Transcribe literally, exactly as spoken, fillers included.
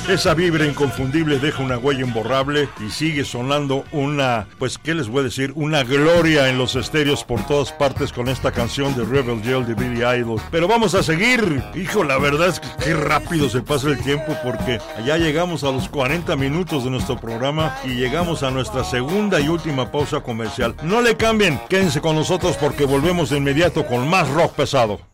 Esa vibra inconfundible deja una huella imborrable y sigue sonando una, pues, ¿qué les voy a decir? Una gloria en los estéreos por todas partes con esta canción de Rebel Yell de Billy Idol. Pero vamos a seguir. Hijo, la verdad es que qué rápido se pasa el tiempo porque ya llegamos a los cuarenta minutos de nuestro programa y llegamos a nuestra segunda y última pausa comercial. No le cambien, quédense con nosotros porque volvemos de inmediato con más rock pesado.